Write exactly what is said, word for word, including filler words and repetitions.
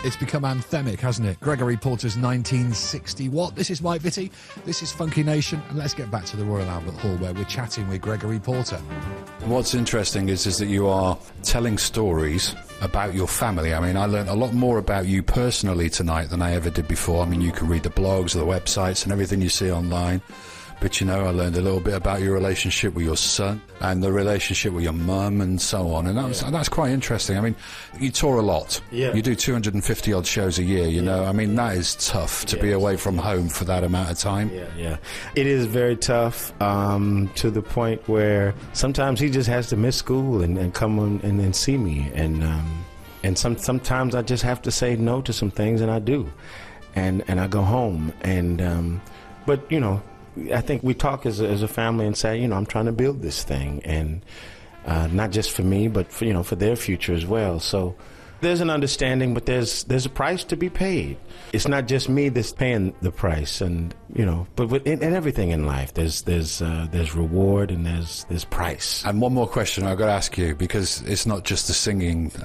It's become anthemic, hasn't it? Gregory Porter's nineteen sixty What? This is Mike Vitti, this is Funky Nation, and let's get back to the Royal Albert Hall where we're chatting with Gregory Porter. What's interesting is, is that you are telling stories about your family. I mean, I learned a lot more about you personally tonight than I ever did before. I mean, you can read the blogs, the websites, and everything you see online. But, you know, I learned a little bit about your relationship with your son and the relationship with your mum and so on. And that was, yeah. that's quite interesting. I mean, you tour a lot. Yeah. You do two hundred fifty odd shows a year, you yeah. know. I mean, that is tough to yeah. be away from home for that amount of time. Yeah, yeah. It is very tough um, to the point where sometimes he just has to miss school and, and come on and, and see me. And um, and some sometimes I just have to say no to some things, and I do. And, and I go home. And um, but, you know, I think we talk as a, as a family and say, you know, I'm trying to build this thing, and uh, not just for me, but for, you know, for their future as well. So there's an understanding, but there's there's a price to be paid. It's not just me that's paying the price, and you know, but with, in, in everything in life, there's there's uh, there's reward and there's there's price. And one more question I've got to ask you, because it's not just the singing.